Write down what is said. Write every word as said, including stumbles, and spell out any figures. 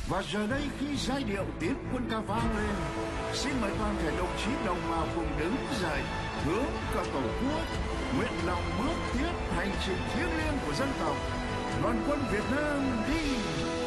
Và giờ đây khi giai điệu tiến quân ca vang lên, xin mời toàn thể đồng chí đồng bào cùng đứng dậy, hướng cả tổ quốc, nguyện lòng bước tiếp hành trình thiêng liêng của dân tộc. Đoàn quân Việt Nam đi!